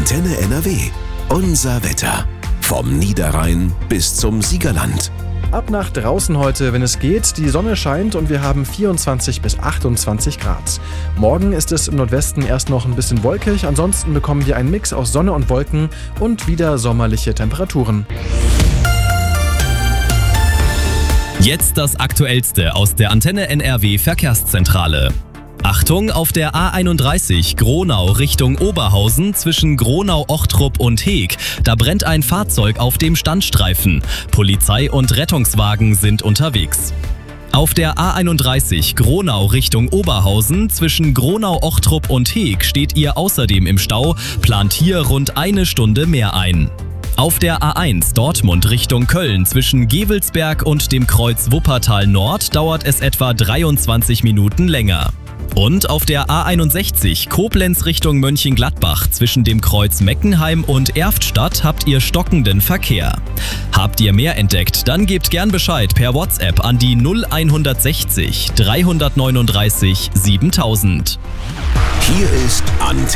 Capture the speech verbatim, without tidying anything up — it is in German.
Antenne N R W. Unser Wetter. Vom Niederrhein bis zum Siegerland. Ab nach draußen heute, wenn es geht. Die Sonne scheint und wir haben vierundzwanzig bis achtundzwanzig Grad. Morgen ist es im Nordwesten erst noch ein bisschen wolkig. Ansonsten bekommen wir einen Mix aus Sonne und Wolken und wieder sommerliche Temperaturen. Jetzt das Aktuellste aus der Antenne N R W Verkehrszentrale. Achtung, auf der A einunddreißig Gronau Richtung Oberhausen zwischen Gronau-Ochtrup und Heeg. Da brennt ein Fahrzeug auf dem Standstreifen. Polizei und Rettungswagen sind unterwegs. Auf der A einunddreißig Gronau Richtung Oberhausen zwischen Gronau-Ochtrup und Heeg steht ihr außerdem im Stau, plant hier rund eine Stunde mehr ein. Auf der A eins Dortmund Richtung Köln zwischen Gevelsberg und dem Kreuz Wuppertal Nord dauert es etwa dreiundzwanzig Minuten länger. Und auf der A einundsechzig Koblenz Richtung Mönchengladbach zwischen dem Kreuz Meckenheim und Erftstadt habt ihr stockenden Verkehr. Habt ihr mehr entdeckt, dann gebt gern Bescheid per WhatsApp an die null eins sechzig dreihundertneununddreißig siebentausend. Hier ist Antenne